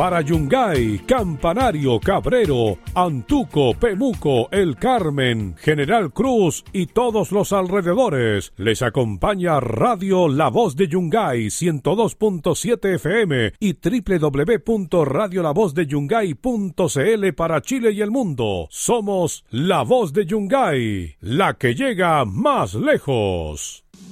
Para Yungay, Campanario, Cabrero, Antuco, Pemuco, El Carmen, General Cruz y todos los alrededores, les acompaña Radio La Voz de Yungay 102.7 FM y www.radiolavozdeyungay.cl para Chile y el mundo. Somos La Voz de Yungay, la que llega más lejos.